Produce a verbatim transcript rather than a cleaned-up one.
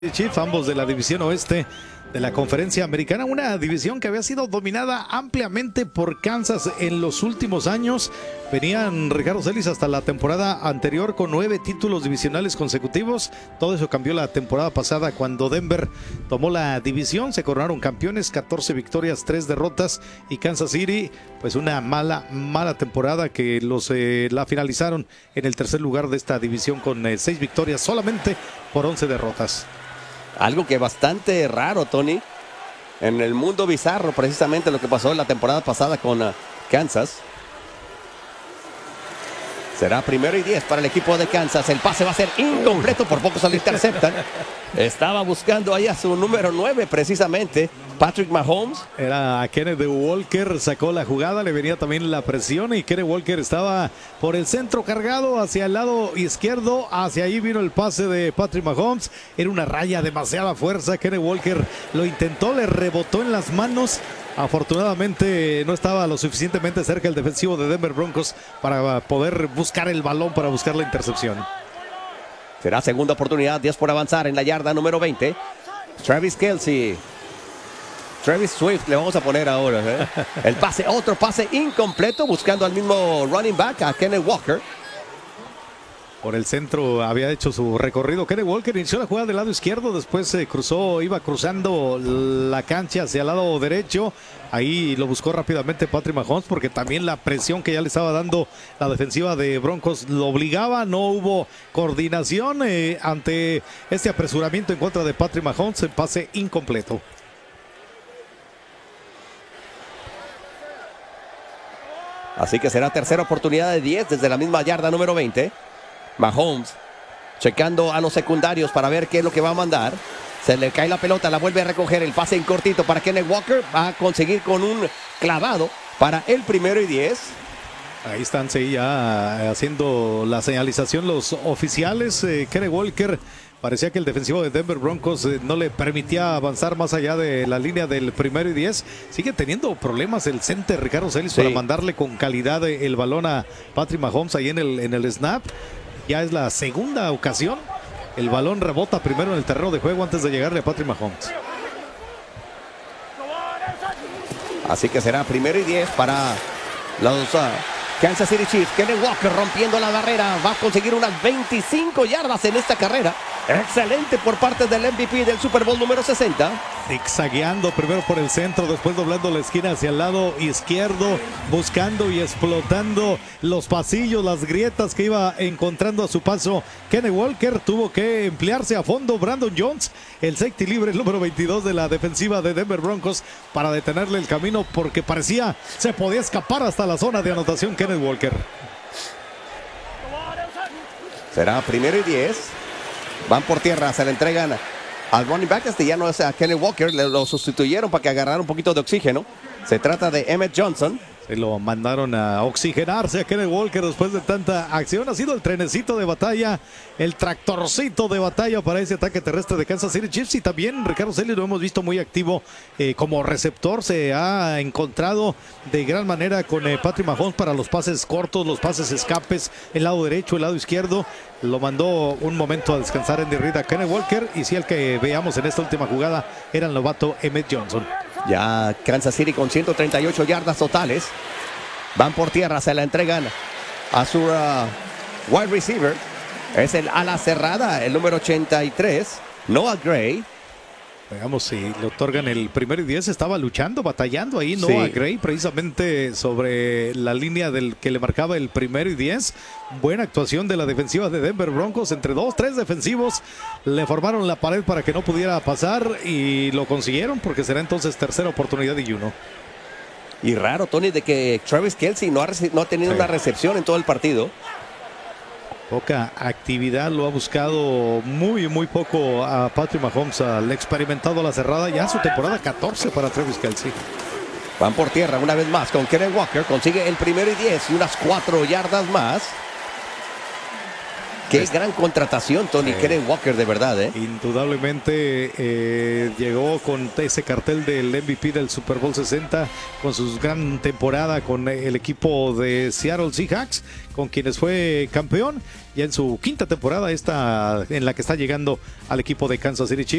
Chiefs, ambos de la división oeste de la conferencia americana, una división que había sido dominada ampliamente por Kansas en los últimos años. Venían Ricardo Celis hasta la temporada anterior con nueve títulos divisionales consecutivos. Todo eso cambió la temporada pasada cuando Denver tomó la división, se coronaron campeones, catorce victorias, tres derrotas, y Kansas City pues una mala, mala temporada que los eh, la finalizaron en el tercer lugar de esta división con eh, seis victorias solamente por once derrotas. Algo que bastante raro, Tony, en el mundo bizarro, precisamente lo que pasó en la temporada pasada con uh, Kansas. Será primero y diez para el equipo de Kansas. El pase va a ser incompleto, por poco se lo interceptan. Estaba buscando ahí a su número nueve, precisamente, Patrick Mahomes. Era Kenneth Walker, sacó la jugada, le venía también la presión y Kenneth Walker estaba por el centro cargado hacia el lado izquierdo. Hacia ahí vino el pase de Patrick Mahomes. Era una raya, demasiada fuerza. Kenneth Walker lo intentó, le rebotó en las manos. Afortunadamente no estaba lo suficientemente cerca el defensivo de Denver Broncos para poder buscar el balón, para buscar la intercepción. Será segunda oportunidad, diez por avanzar en la yarda número veinte. Travis Kelce. Travis Swift le vamos a poner ahora. ¿eh? El pase, otro pase incompleto, buscando al mismo running back, a Kenneth Walker. Por el centro había hecho su recorrido Kenneth Walker, inició la jugada del lado izquierdo, después se cruzó, iba cruzando la cancha hacia el lado derecho. Ahí lo buscó rápidamente Patrick Mahomes, porque también la presión que ya le estaba dando la defensiva de Broncos lo obligaba. No hubo coordinación eh, ante este apresuramiento en contra de Patrick Mahomes. El pase incompleto. Así que será tercera oportunidad de diez desde la misma yarda número veinte. Mahomes checando a los secundarios para ver qué es lo que va a mandar. Se le cae la pelota, la vuelve a recoger. El pase en cortito para Kenneth Walker. Va a conseguir con un clavado para el primero y diez. Ahí están sí, ya haciendo la señalización los oficiales. Eh, Kenneth Walker, parecía que el defensivo de Denver Broncos eh, no le permitía avanzar más allá de la línea del primero y diez. Sigue teniendo problemas el center Ricardo Celis sí. para mandarle con calidad el balón a Patrick Mahomes ahí en el, en el snap. Ya es la segunda ocasión. El balón rebota primero en el terreno de juego antes de llegarle a Patrick Mahomes. Así que será primero y diez para los uh, Kansas City Chiefs. Kenneth Walker rompiendo la barrera. Va a conseguir unas veinticinco yardas en esta carrera. Excelente por parte del M V P del Super Bowl número sesenta. Zigzagueando primero por el centro, después doblando la esquina hacia el lado izquierdo, buscando y explotando los pasillos, las grietas que iba encontrando a su paso. Kenneth Walker tuvo que emplearse a fondo. Brandon Jones, el safety libre, el número veintidós de la defensiva de Denver Broncos, para detenerle el camino, porque parecía se podía escapar hasta la zona de anotación Kenneth Walker. Será primero y diez. Van por tierra, se le entregan al running back. Este ya no es a Kenneth Walker, le lo sustituyeron para que agarrara un poquito de oxígeno. Se trata de Emmett Johnson. Se lo mandaron a oxigenarse a Kenneth Walker después de tanta acción. Ha sido el trenecito de batalla, el tractorcito de batalla para ese ataque terrestre de Kansas City Chiefs. Y también Ricardo Celis lo hemos visto muy activo eh, como receptor. Se ha encontrado de gran manera con eh, Patrick Mahomes para los pases cortos, los pases escapes, el lado derecho, el lado izquierdo. Lo mandó un momento a descansar en derrida Kenneth Walker. Y sí, el que veamos en esta última jugada era el novato Emmett Johnson. Ya Kansas City con ciento treinta y ocho yardas totales. Van por tierra, se la entregan a su uh, wide receiver. Es el ala cerrada, el número ochenta y tres, Noah Gray. Veamos si le otorgan el primero y diez. Estaba luchando, batallando ahí Noah sí. Gray, precisamente sobre la línea del que le marcaba el primero y diez. Buena actuación de la defensiva de Denver Broncos. Entre dos, tres defensivos le formaron la pared para que no pudiera pasar y lo consiguieron, porque será entonces tercera oportunidad y uno. Y raro, Tony, de que Travis Kelce no ha, no ha tenido sí. una recepción en todo el partido. Poca actividad, lo ha buscado muy, muy poco a Patrick Mahomes, al experimentado a la cerrada. Ya su temporada catorce para Travis Kelce. Van por tierra una vez más con Kenneth Walker. Consigue el primero y diez y unas cuatro yardas más. Qué es... gran contratación, Tony. Sí. Kenneth Walker, de verdad, ¿eh? Indudablemente eh, llegó con ese cartel del M V P del Super Bowl sesenta, con su gran temporada con el equipo de Seattle Seahawks, con quienes fue campeón, ya en su quinta temporada esta en la que está llegando al equipo de Kansas City Chiefs.